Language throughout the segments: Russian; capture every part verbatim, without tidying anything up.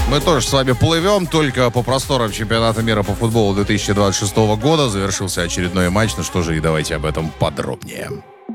Мы тоже с вами плывем, только по просторам чемпионата мира по футболу две тысячи двадцать шестого года завершился очередной матч. Ну что же, и давайте об этом подробнее.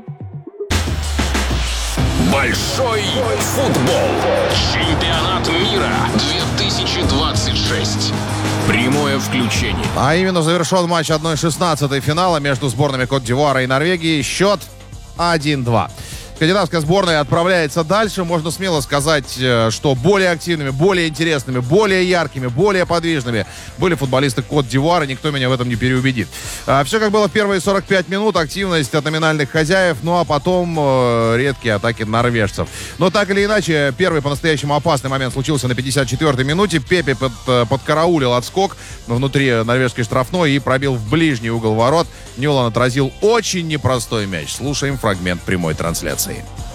Большой футбол. Чемпионат мира две тысячи двадцать шесть. Прямое включение. А именно завершен матч одна шестнадцатая финала между сборными Кот-д'Ивуара и Норвегии. Счет один-два. Скандинавская сборная отправляется дальше. Можно смело сказать, что более активными, более интересными, более яркими, более подвижными были футболисты Кот-д'Ивуара. Никто меня в этом не переубедит. Все как было в первые сорок пять минут. Активность от номинальных хозяев. Ну а потом э, редкие атаки норвежцев. Но так или иначе, первый по-настоящему опасный момент случился на пятьдесят четвёртой минуте. Пепе под, подкараулил отскок внутри норвежской штрафной и пробил в ближний угол ворот. Ньюланд отразил очень непростой мяч. Слушаем фрагмент прямой трансляции.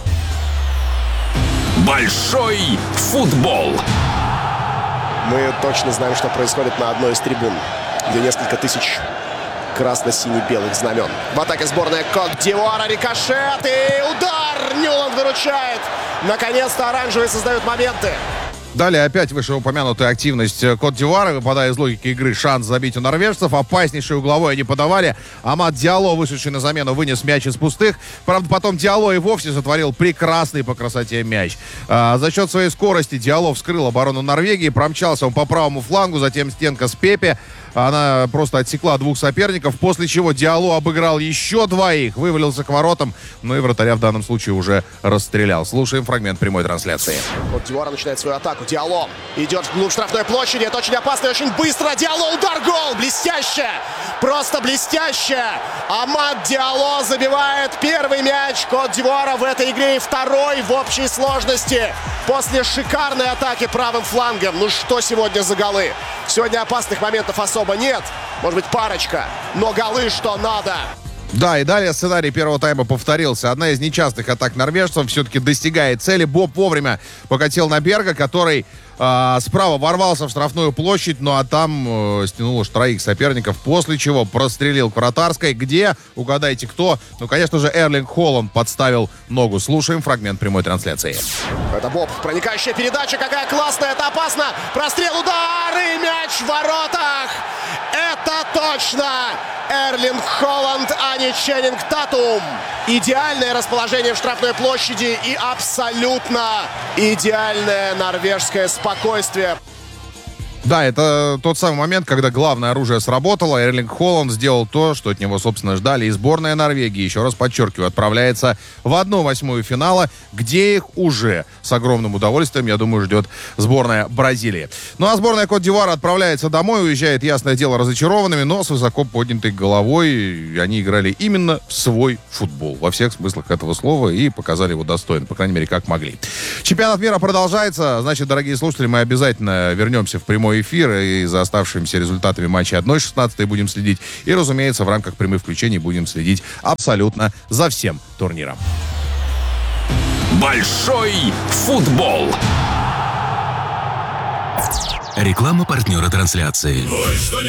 Большой футбол. Мы точно знаем, что происходит на одной из трибун, где несколько тысяч красно-сине-белых знамен. В атаке сборная Кот-д'Ивуара. Рикошет и удар! Ньюланд выручает. Наконец-то оранжевые создают моменты. Далее опять вышеупомянутая активность Кот-д'Ивуара, выпадая из логики игры шанс забить у норвежцев. Опаснейший угловой они подавали. Амад Диалло, вышедший на замену, вынес мяч из пустых. Правда, потом Диалло и вовсе сотворил прекрасный по красоте мяч. А, за счет своей скорости Диалло вскрыл оборону Норвегии. Промчался он по правому флангу, затем стенка с Пепе. Она просто отсекла двух соперников, после чего Диалло обыграл еще двоих, вывалился к воротам, ну и вратаря в данном случае уже расстрелял. Слушаем фрагмент прямой трансляции. Кот-д'Ивуара начинает свою атаку. Диалло идет вглубь штрафной площади. Это очень опасно и очень быстро. Диалло, удар, гол! Блестяще! Просто блестяще! Амад Диалло забивает первый мяч Кот-д'Ивуара в этой игре и второй в общей сложности. После шикарной атаки правым флангом. Ну что сегодня за голы? Сегодня опасных моментов особо нет. Может быть, парочка. Но голы что надо. Да, и далее сценарий первого тайма повторился. Одна из нечастых атак норвежцев все-таки достигает цели. Боб вовремя покатил на Берга, который э, справа ворвался в штрафную площадь, ну а там э, стянул уж троих соперников, после чего прострелил к вратарской, где, угадайте кто, ну, конечно же, Эрлинг Холланд подставил ногу. Слушаем фрагмент прямой трансляции. Это Боб. Проникающая передача. Какая классная. Это опасно. Прострел, удар и мяч в воротах. Это точно Эрлинг Холланд, а не Ченнинг Татум. Идеальное расположение в штрафной площади и абсолютно идеальное норвежское спокойствие. Да, это тот самый момент, когда главное оружие сработало. Эрлинг Холланд сделал то, что от него, собственно, ждали. И сборная Норвегии, еще раз подчеркиваю, отправляется в одну восьмую финала, где их уже с огромным удовольствием, я думаю, ждет сборная Бразилии. Ну а сборная Кот-д'Ивуара отправляется домой, уезжает, ясное дело, разочарованными, но с высоко поднятой головой. Они играли именно в свой футбол, во всех смыслах этого слова, и показали его достойно, по крайней мере, как могли. Чемпионат мира продолжается. Значит, дорогие слушатели, мы обязательно вернемся в прямой эфир и за оставшимися результатами матча одна шестнадцатая будем следить. И, разумеется, в рамках прямых включений будем следить абсолютно за всем турниром. Большой футбол. Реклама партнера трансляции. Ой, что не